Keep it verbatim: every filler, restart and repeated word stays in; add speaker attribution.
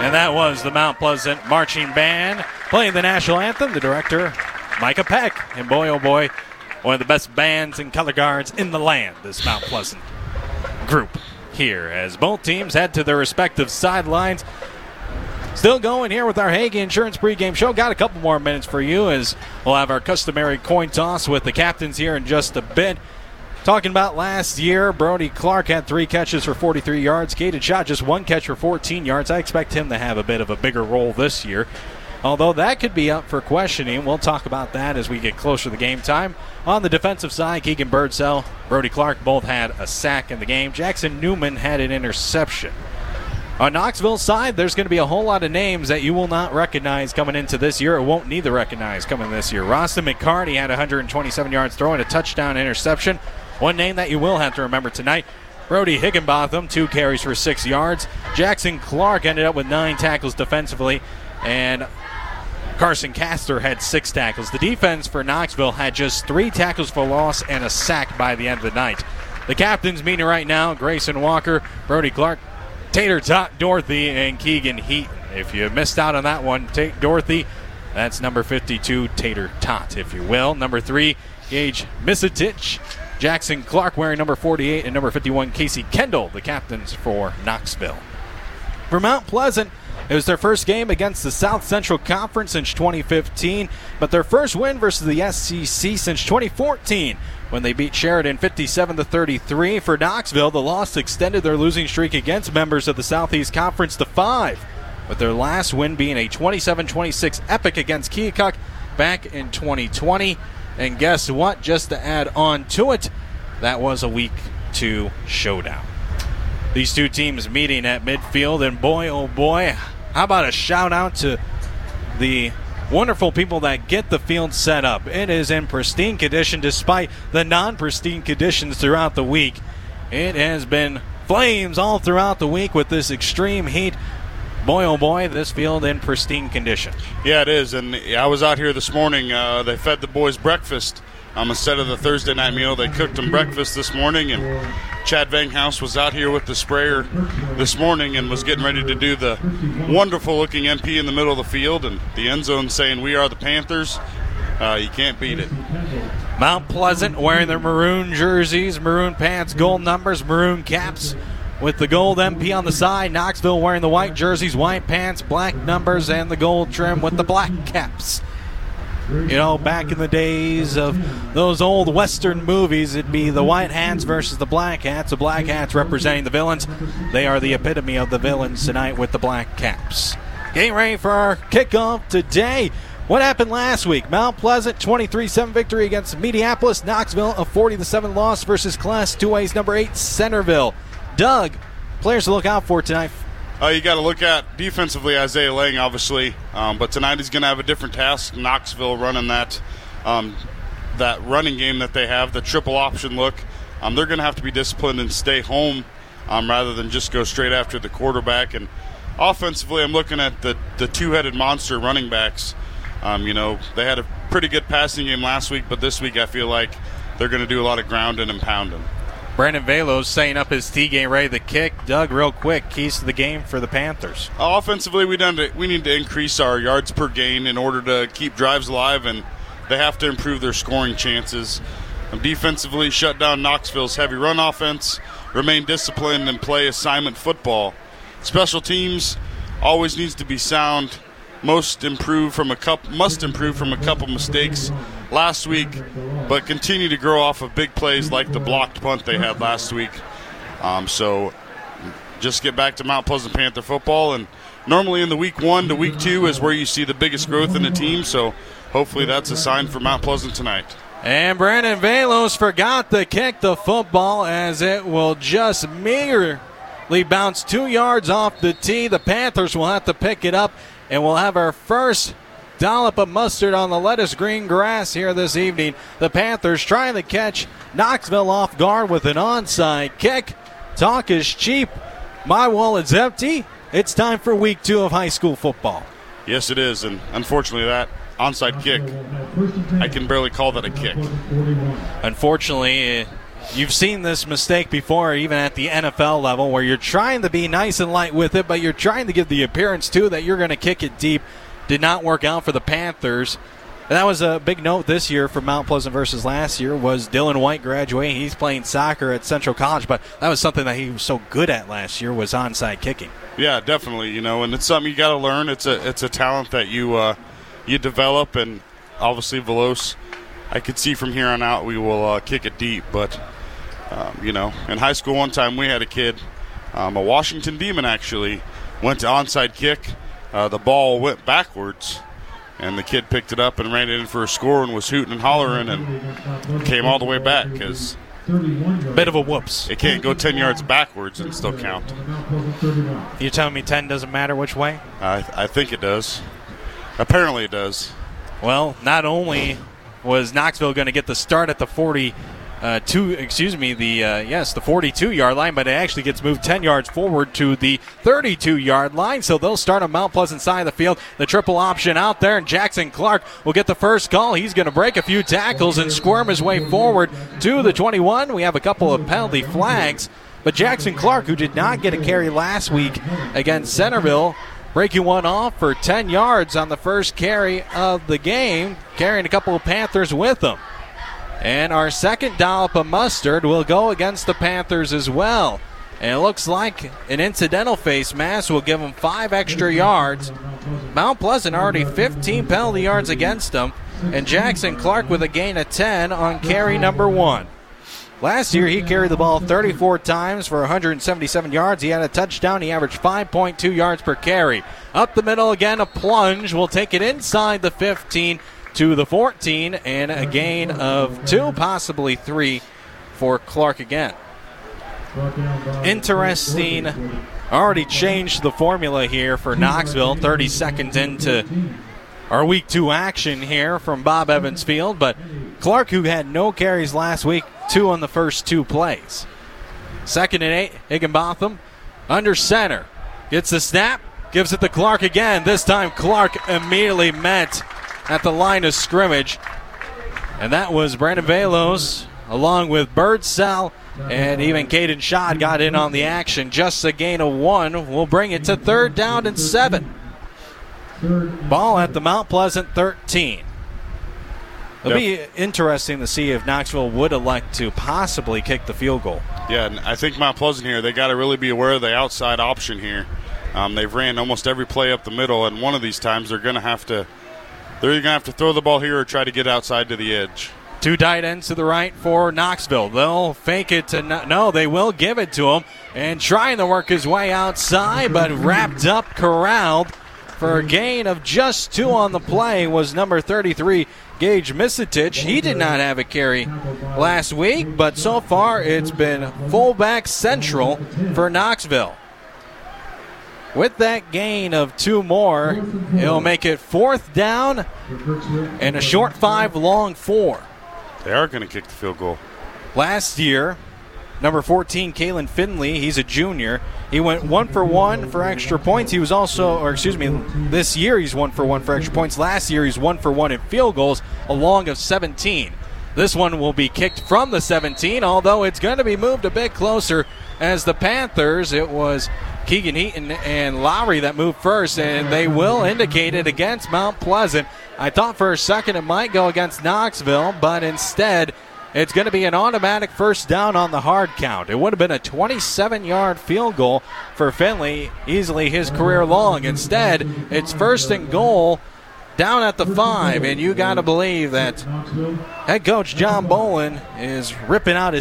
Speaker 1: And that was the Mount Pleasant Marching Band playing the national anthem, the director, Micah Peck. And boy, oh boy, one of the best bands and color guards in the land, this Mount Pleasant group here, as both teams head to their respective sidelines. Still going here with our Hague Insurance pregame show. Got a couple more minutes for you as we'll have our customary coin toss with the captains here in just a bit. Talking about last year, Brody Clark had three catches for forty-three yards. Caden Schott just one catch for fourteen yards. I expect him to have a bit of a bigger role this year, although that could be up for questioning. We'll talk about that as we get closer to the game time. On the defensive side, Keegan Birdsell, Brody Clark both had a sack in the game. Jackson Newman had an interception. On Knoxville's side, there's going to be a whole lot of names that you will not recognize coming into this year, or won't need to recognize coming this year. Roston McCarty had one hundred twenty-seven yards throwing a touchdown interception. One name that you will have to remember tonight, Brody Higginbotham, two carries for six yards. Jackson Clark ended up with nine tackles defensively, and Carson Castor had six tackles. The defense for Knoxville had just three tackles for loss and a sack by the end of the night. The captains meeting right now, Grayson Walker, Brody Clark, Tater Tot Dorothy, and Keegan Heaton. If you missed out on that one, take Dorothy. That's number fifty-two, Tater Tot, if you will. Number three, Gage Misitich. Jackson Clark wearing number forty-eight, and number fifty-one, Casey Kendall, the captains for Knoxville. For Mount Pleasant, it was their first game against the South Central Conference since twenty fifteen, but their first win versus the S C C since twenty fourteen when they beat Sheridan fifty-seven to thirty-three. For Knoxville, the loss extended their losing streak against members of the Southeast Conference to five, with their last win being a twenty-seven twenty-six epic against Keokuk back in twenty twenty. And guess what? Just to add on to it, that was a week two showdown. These two teams meeting at midfield, and boy, oh boy, how about a shout out to the wonderful people that get the field set up. It is in pristine condition despite the non-pristine conditions throughout the week. It has been flames all throughout the week with this extreme heat. Boy, oh boy, this field in pristine condition.
Speaker 2: Yeah, it is, and I was out here this morning. Uh, they fed the boys breakfast. Um, instead of the Thursday night meal, they cooked them breakfast this morning, and Chad Vanghouse was out here with the sprayer this morning and was getting ready to do the wonderful-looking M P in the middle of the field, and the end zone saying, "We are the Panthers." Uh, you can't beat it.
Speaker 1: Mount Pleasant wearing their maroon jerseys, maroon pants, gold numbers, maroon caps, with the gold M P on the side. Knoxville wearing the white jerseys, white pants, black numbers, and the gold trim with the black caps. You know, back in the days of those old Western movies, it'd be the white hats versus the black hats. The black hats representing the villains. They are the epitome of the villains tonight with the black caps. Getting ready for our kickoff today. What happened last week? Mount Pleasant, twenty-three seven victory against Mediapolis. Knoxville, a forty to seven loss versus Class two A's number eight, Centerville. Doug, players to look out for tonight.
Speaker 2: Uh, you got to look at defensively Isaiah Lang, obviously, um, but tonight he's going to have a different task. Knoxville running that um, that running game that they have, the triple option look. Um, they're going to have to be disciplined and stay home um, rather than just go straight after the quarterback. And offensively, I'm looking at the, the two-headed monster running backs. Um, you know, they had a pretty good passing game last week, but this week I feel like they're going to do a lot of grounding and pounding.
Speaker 1: Brandon Velos setting up his tee game, ready to kick. Doug, real quick, keys to the game for the Panthers.
Speaker 2: Uh, offensively, we, done to, we need to increase our yards per gain in order to keep drives alive, and they have to improve their scoring chances. Um, defensively, shut down Knoxville's heavy run offense, remain disciplined, and play assignment football. Special teams always needs to be sound. Most improve from a couple, must improve from a couple mistakes last week, but continue to grow off of big plays like the blocked punt they had last week. Um, so just get back to Mount Pleasant Panther football, and normally in the week one to week two is where you see the biggest growth in the team, so hopefully that's a sign for Mount Pleasant tonight.
Speaker 1: And Brandon Velos forgot to kick the football as it will just meagerly bounce two yards off the tee. The Panthers will have to pick it up, and we'll have our first dollop of mustard on the lettuce green grass here this evening. The Panthers trying to catch Knoxville off guard with an onside kick. Talk is cheap. My wallet's empty. It's time for week two of high school football.
Speaker 2: Yes, it is, and unfortunately that onside kick, I can barely call that a kick.
Speaker 1: Unfortunately, you've seen this mistake before, even at the N F L level, where you're trying to be nice and light with it, but you're trying to give the appearance, too, that you're going to kick it deep. Did not work out for the Panthers. And that was a big note this year for Mount Pleasant versus last year was Dylan White graduating. He's playing soccer at Central College, but that was something that he was so good at last year was onside kicking.
Speaker 2: Yeah, definitely. You know, and it's something you got to learn. It's a it's a talent that you uh, you develop, and obviously Veloce, I could see from here on out we will uh, kick it deep. But um, you know, in high school one time we had a kid, um, a Washington Demon actually, went to onside kick. Uh, the ball went backwards. And the kid picked it up and ran it in for a score and was hooting and hollering and came all the way back because
Speaker 1: bit of a whoops.
Speaker 2: It can't go ten yards backwards and still count.
Speaker 1: You're telling me ten doesn't matter which way?
Speaker 2: I, I think it does. Apparently it does.
Speaker 1: Well, not only was Knoxville going to get the start at the forty-two, excuse me, the uh, yes, the forty-two-yard line, but it actually gets moved ten yards forward to the thirty-two-yard line, so they'll start on Mount Pleasant side of the field. The triple option out there, and Jackson Clark will get the first call. He's going to break a few tackles and squirm his way forward to the twenty-one. We have a couple of penalty flags, but Jackson Clark, who did not get a carry last week against Centerville, breaking one off for ten yards on the first carry of the game, carrying a couple of Panthers with him. And our second dollop of mustard will go against the Panthers as well. And it looks like an incidental face mask will give them five extra yards. Mount Pleasant already fifteen penalty yards against them. And Jackson Clark with a gain of ten on carry number one. Last year he carried the ball thirty-four times for one hundred seventy-seven yards. He had a touchdown. He averaged five point two yards per carry. Up the middle again, a plunge. Will take it inside the fifteen to the fourteen, and a gain of two, possibly three, for Clark again. Interesting. Already changed the formula here for Knoxville. thirty seconds into our week two action here from Bob Evans Field, but Clark, who had no carries last week, two on the first two plays. Second and eight, Higginbotham under center. Gets the snap, gives it to Clark again. This time Clark immediately met at the line of scrimmage. And that was Brandon Velos along with Birdsell and even Caden Schott got in on the action. Just a gain of one will bring it to third down and seven. Ball at the Mount Pleasant thirteen. It'll yep. be interesting to see if Knoxville would elect to possibly kick the field goal.
Speaker 2: Yeah, and I think Mount Pleasant here, they got to really be aware of the outside option here. Um, they've ran almost every play up the middle, and one of these times they're going to have to they're either going to have to throw the ball here or try to get outside to the edge.
Speaker 1: Two tight ends to the right for Knoxville. They'll fake it to no, no they will give it to him and trying to work his way outside, but wrapped up, corralled for a gain of just two on the play was number thirty-three, Gage Misitich. He did not have a carry last week, but so far it's been fullback central for Knoxville. With that gain of two more, it'll make it fourth down and a short five, long four.
Speaker 2: They are going to kick the field goal.
Speaker 1: Last year, number fourteen, Kalen Finley, he's a junior. He went one for one for extra points. He was also, or excuse me, this year he's one for one for extra points. Last year he's one for one in field goals, a long of seventeen. This one will be kicked from the seventeen, although it's going to be moved a bit closer as the Panthers, it was Keegan Heaton and Lowry that moved first, and they will indicate it against Mount Pleasant. I thought for a second it might go against Knoxville, but instead it's going to be an automatic first down on the hard count. It would have been a twenty-seven-yard field goal for Finley, easily his career long. Instead, it's first and goal down at the five, and you got to believe that head coach John Bolin is ripping out his